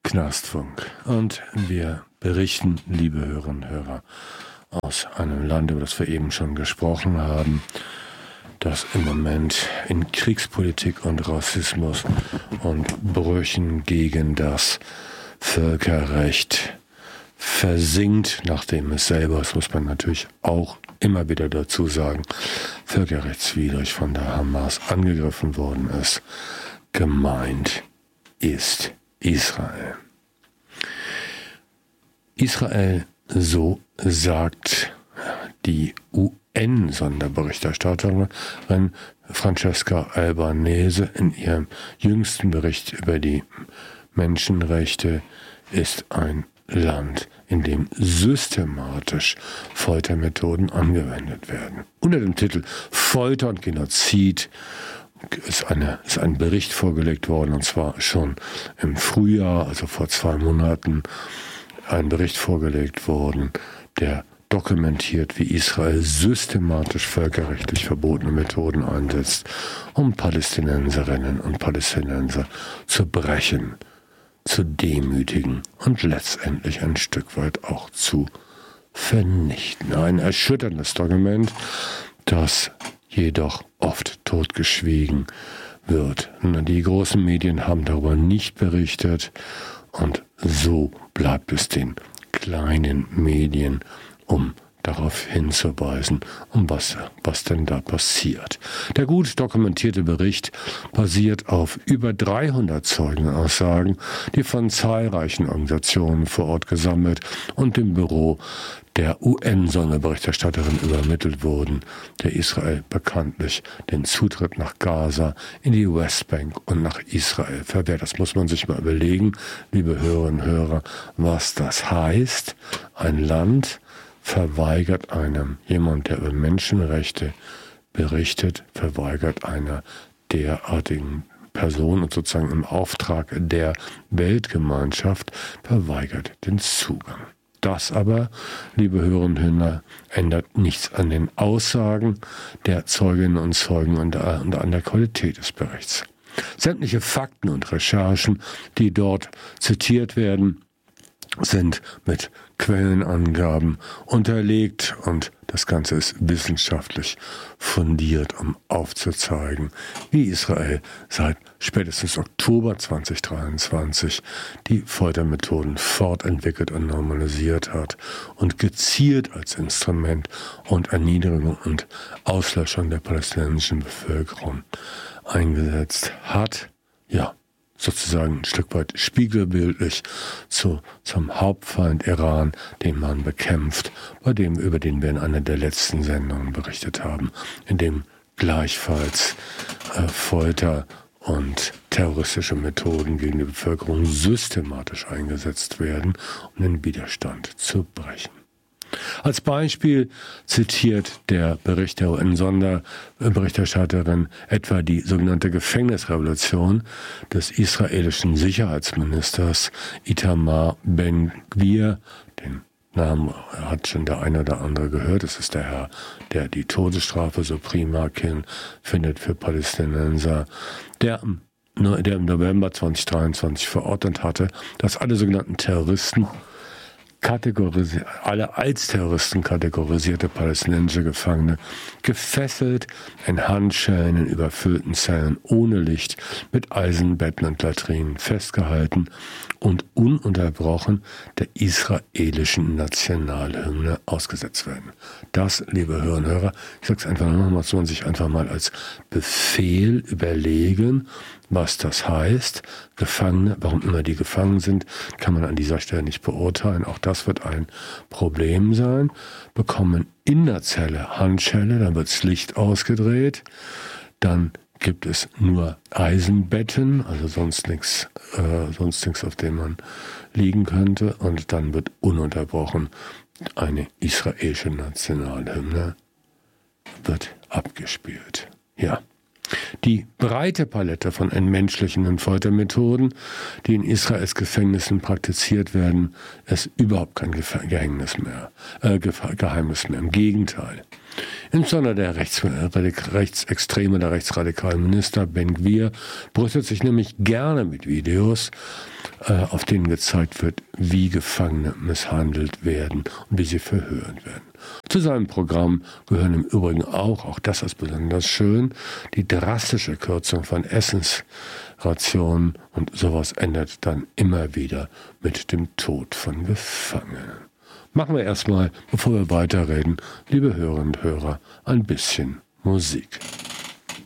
Knastfunk. Und wir berichten, liebe Hörerinnen und Hörer, aus einem Land, über das wir eben schon gesprochen haben, das im Moment in Kriegspolitik und Rassismus und Brüchen gegen das Völkerrecht versinkt, nachdem es selber, das muss man natürlich auch immer wieder dazu sagen, völkerrechtswidrig von der Hamas angegriffen worden ist. Gemeint ist Israel. Israel, so sagt die UN-Sonderberichterstatterin Francesca Albanese in ihrem jüngsten Bericht über die Menschenrechte, ist ein Land, in dem systematisch Foltermethoden angewendet werden. Unter dem Titel Folter und Genozid ist ein Bericht vorgelegt worden, und zwar schon im Frühjahr, also vor 2 Monaten, ein Bericht vorgelegt worden, der dokumentiert, wie Israel systematisch völkerrechtlich verbotene Methoden einsetzt, um Palästinenserinnen und Palästinenser zu brechen, zu demütigen und letztendlich ein Stück weit auch zu vernichten. Ein erschütterndes Dokument, das jedoch oft totgeschwiegen wird. Die großen Medien haben darüber nicht berichtet und so bleibt es den kleinen Medien, um darauf hinzuweisen, was denn da passiert. Der gut dokumentierte Bericht basiert auf über 300 Zeugenaussagen, die von zahlreichen Organisationen vor Ort gesammelt und dem Büro der UN-Sonderberichterstatterin übermittelt wurden, der Israel bekanntlich den Zutritt nach Gaza, in die Westbank und nach Israel verwehrt. Das muss man sich mal überlegen, liebe Hörerinnen und Hörer, was das heißt. Ein Land verweigert jemand, der über Menschenrechte berichtet, verweigert einer derartigen Person und sozusagen im Auftrag der Weltgemeinschaft verweigert den Zugang. Das aber, liebe Hörerinnen und Hörer, ändert nichts an den Aussagen der Zeuginnen und Zeugen und an der Qualität des Berichts. Sämtliche Fakten und Recherchen, die dort zitiert werden, sind mit Quellenangaben unterlegt und das Ganze ist wissenschaftlich fundiert, um aufzuzeigen, wie Israel seit spätestens Oktober 2023 die Foltermethoden fortentwickelt und normalisiert hat und gezielt als Instrument und Erniedrigung und Auslöschung der palästinensischen Bevölkerung eingesetzt hat. Ja, sozusagen ein Stück weit spiegelbildlich zum Hauptfeind Iran, den man bekämpft, über den wir in einer der letzten Sendungen berichtet haben, in dem gleichfalls Folter und terroristische Methoden gegen die Bevölkerung systematisch eingesetzt werden, um den Widerstand zu brechen. Als Beispiel zitiert der Bericht der UN-Sonderberichterstatterin etwa die sogenannte Gefängnisrevolution des israelischen Sicherheitsministers Itamar Ben-Gvir. Den Namen hat schon der eine oder andere gehört. Es ist der Herr, der die Todesstrafe so prima findet für Palästinenser, der im November 2023 verordnet hatte, dass alle sogenannten Terroristen, alle als Terroristen kategorisierte palästinensische Gefangene gefesselt, in Handschellen in überfüllten Zellen ohne Licht mit Eisenbetten und Latrinen festgehalten und ununterbrochen der israelischen Nationalhymne ausgesetzt werden. Das, liebe Hörerinnen und Hörer, ich sage es einfach nochmal, muss man sich einfach mal als Befehl überlegen, was das heißt. Gefangene, warum immer die gefangen sind, kann man an dieser Stelle nicht beurteilen. Auch das wird ein Problem sein. Bekommen in der Zelle Handschelle, dann wird das Licht ausgedreht, dann gibt es nur Eisenbetten, also sonst nichts, auf dem man liegen könnte, und dann wird ununterbrochen eine israelische Nationalhymne wird abgespielt. Ja. Die breite Palette von entmenschlichenden Foltermethoden, die in Israels Gefängnissen praktiziert werden, ist überhaupt kein Geheimnis mehr. Im Gegenteil. Insbesondere der rechtsextreme, der rechtsradikale Minister Ben-Gvir brüstet sich nämlich gerne mit Videos, auf denen gezeigt wird, wie Gefangene misshandelt werden und wie sie verhört werden. Zu seinem Programm gehören im Übrigen auch das ist besonders schön, die drastische Kürzung von Essensrationen, und sowas endet dann immer wieder mit dem Tod von Gefangenen. Machen wir erstmal, bevor wir weiterreden, liebe Hörerinnen und Hörer, ein bisschen Musik.